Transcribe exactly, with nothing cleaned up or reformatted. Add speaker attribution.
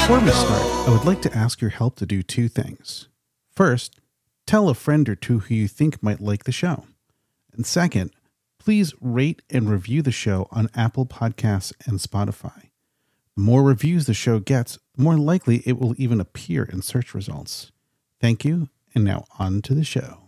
Speaker 1: Before we start, I would like to ask your help to do two things. First, tell a friend or two who you think might like the show. And second, please rate and review the show on Apple Podcasts and Spotify. The more reviews the show gets, the more likely it will even appear in search results. Thank you, and now on to the show.